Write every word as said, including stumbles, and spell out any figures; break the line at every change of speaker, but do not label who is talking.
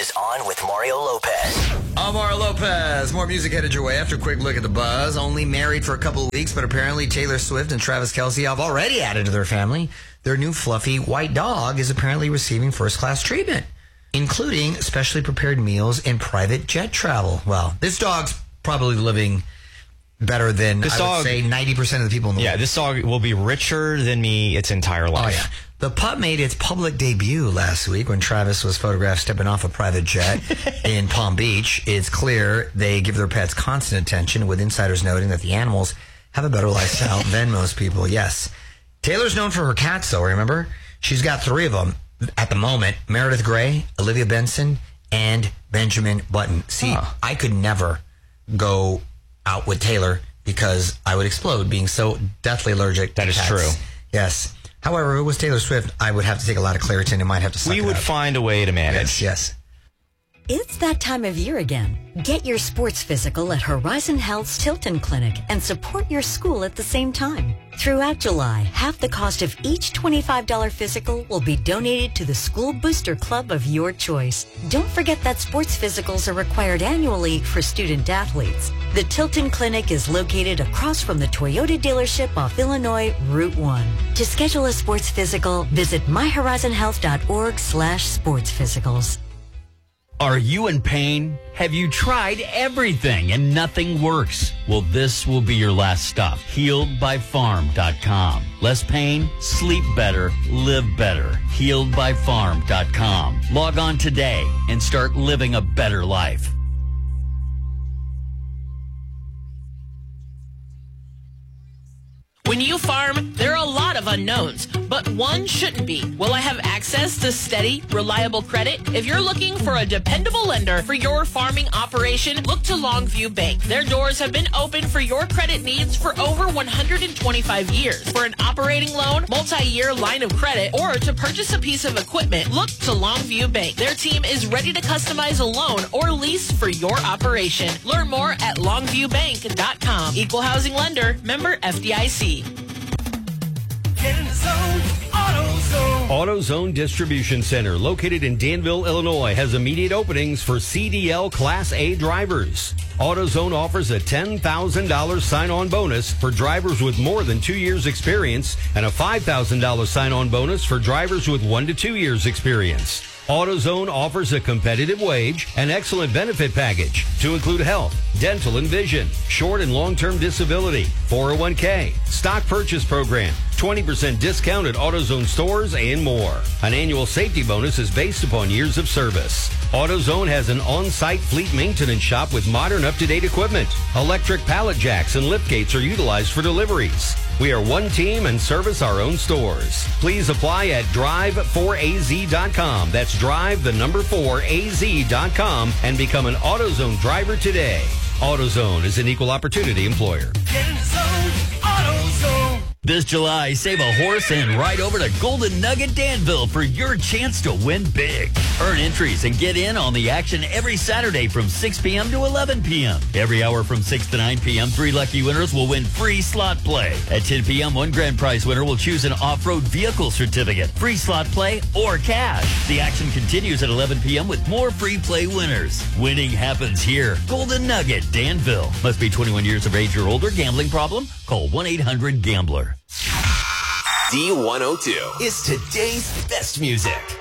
is on with Mario Lopez.
I'm Mario Lopez. More music headed your way after a quick look at the buzz. Only married for a couple of weeks, but apparently Taylor Swift and Travis Kelce have already added to their family. Their new fluffy white dog is apparently receiving first-class treatment, including specially prepared meals and private jet travel. Well, this dog's probably living better than,
this
I
dog,
would say, ninety percent of the people in the
yeah,
world.
Yeah, this dog will be richer than me its entire life.
Oh, yeah. The pup made its public debut last week when Travis was photographed stepping off a private jet in Palm Beach. It's clear they give their pets constant attention, with insiders noting that the animals have a better lifestyle than most people. Yes. Taylor's known for her cats, though, remember? She's got three of them at the moment: Meredith Grey, Olivia Benson, and Benjamin Button. See, huh. I could never go out with Taylor because I would explode being so deathly allergic to
That is
cats.
true.
Yes. However, if it was Taylor Swift, I would have to take a lot of Claritin and might have to suck
We
it
would
up.
find a way to manage.
Yes, yes.
It's that time of year again. Get your sports physical at Horizon Health's Tilton Clinic and support your school at the same time. Throughout July, half the cost of each twenty-five dollars physical will be donated to the School Booster Club of your choice. Don't forget that sports physicals are required annually for student athletes. The Tilton Clinic is located across from the Toyota dealership off Illinois Route one. To schedule a sports physical, visit my horizon health dot org slash sports physicals.
Are you in pain? Have you tried everything and nothing works? Well, this will be your last stop. healed by farm dot com. Less pain, sleep better, live better. healed by farm dot com. Log on today and start living a better life.
When you farm, there are a lot of unknowns, but one shouldn't be. Will I have access to steady, reliable credit? If you're looking for a dependable lender for your farming operation, look to Longview Bank. Their doors have been open for your credit needs for over one hundred twenty-five years. For an operating loan, multi-year line of credit, or to purchase a piece of equipment, look to Longview Bank. Their team is ready to customize a loan or lease for your operation. Learn more at longview bank dot com. Equal housing lender, member F D I C.
Get in the zone, AutoZone.
AutoZone Distribution Center, located in Danville, Illinois, has immediate openings for C D L Class A drivers. AutoZone offers a ten thousand dollars sign-on bonus for drivers with more than two years experience and a five thousand dollars sign-on bonus for drivers with one to two years experience. AutoZone offers a competitive wage and excellent benefit package to include health, dental and vision, short and long-term disability, four oh one k, stock purchase program, twenty percent discount at AutoZone stores, and more. An annual safety bonus is based upon years of service. AutoZone has an on-site fleet maintenance shop with modern up-to-date equipment. Electric pallet jacks and lift gates are utilized for deliveries. We are one team and service our own stores. Please apply at drive four a z dot com. That's drive the number four a z dot com and become an AutoZone driver today. AutoZone is an equal opportunity employer.
Get in the zone, AutoZone.
This July, save a horse and ride over to Golden Nugget Danville for your chance to win big. Earn entries and get in on the action every Saturday from six p.m. to eleven p.m. Every hour from six to nine p.m., three lucky winners will win free slot play. At ten p.m., one grand prize winner will choose an off-road vehicle certificate, free slot play, or cash. The action continues at eleven p.m. with more free play winners. Winning happens here. Golden Nugget Danville. Must be twenty-one years of age or older. Gambling problem? Call one eight hundred gambler.
D one oh two is today's best music.